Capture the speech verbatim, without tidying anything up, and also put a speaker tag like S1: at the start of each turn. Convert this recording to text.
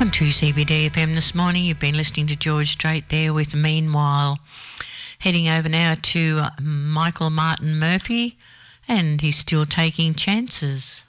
S1: On two C B D F M this morning, you've been listening to George Strait there with Meanwhile. Heading over now to Michael Martin Murphey, and he's still taking chances.